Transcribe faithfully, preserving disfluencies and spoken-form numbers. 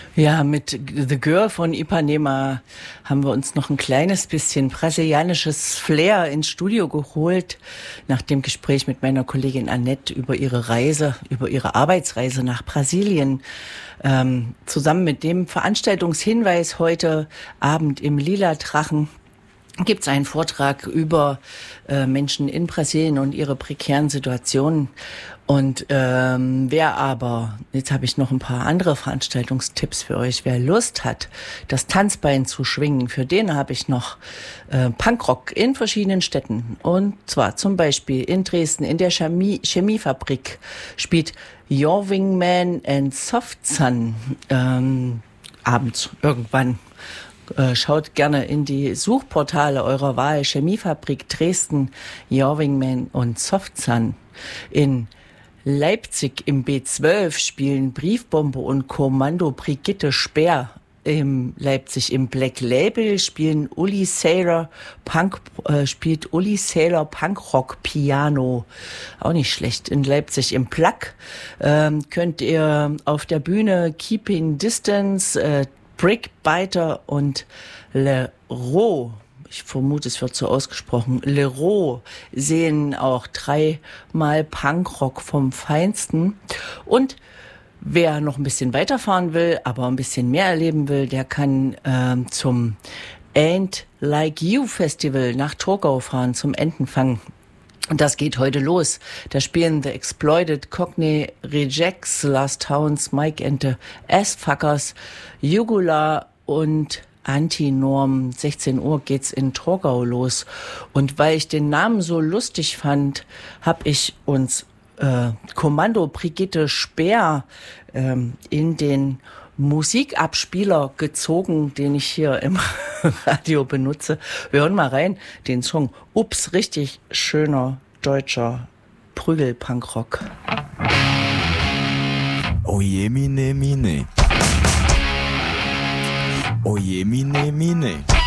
Ja, mit The Girl von Ipanema haben wir uns noch ein kleines bisschen brasilianisches Flair ins Studio geholt, nach dem Gespräch mit meiner Kollegin Annette über ihre Reise, über ihre Arbeitsreise nach Brasilien. Ähm, zusammen mit dem Veranstaltungshinweis heute Abend im Lila Drachen gibt es einen Vortrag über äh, Menschen in Brasilien und ihre prekären Situationen. Und ähm, wer aber, jetzt habe ich noch ein paar andere Veranstaltungstipps für euch, wer Lust hat, das Tanzbein zu schwingen, für den habe ich noch äh, Punkrock in verschiedenen Städten. Und zwar zum Beispiel in Dresden, in der Chemie, Chemiefabrik spielt Your Wingman and Soft Sun ähm, abends irgendwann. Schaut gerne in die Suchportale eurer Wahl. Chemiefabrik Dresden, Your Wingman und Soft Sun. In Leipzig im B zwölf spielen Briefbombe und Kommando Brigitte Speer. Im Leipzig im Black Label spielen Uli Sailor Punk, äh, spielt Uli Sailor Punkrock Piano. Auch nicht schlecht. In Leipzig im Plug ähm, könnt ihr auf der Bühne Keeping Distance, äh, Brickbiter und Leroy, ich vermute, es wird so ausgesprochen, Leroy sehen auch dreimal Punkrock vom Feinsten. Und wer noch ein bisschen weiterfahren will, aber ein bisschen mehr erleben will, der kann äh, zum Ain't Like You Festival nach Torgau fahren, zum Entenfang. Und das geht heute los. Da spielen The Exploited, Cockney Rejects, Last Towns, Mike and the Assfuckers, Jugular und Antinorm. sechzehn Uhr geht's in Torgau los. Und weil ich den Namen so lustig fand, habe ich uns äh, Kommando Brigitte Speer ähm, in den Musikabspieler gezogen, den ich hier im Radio benutze. Wir hören mal rein, den Song Ups, richtig schöner deutscher Prügel-Punkrock. Oje, mine, mine. Oje, mine, mine.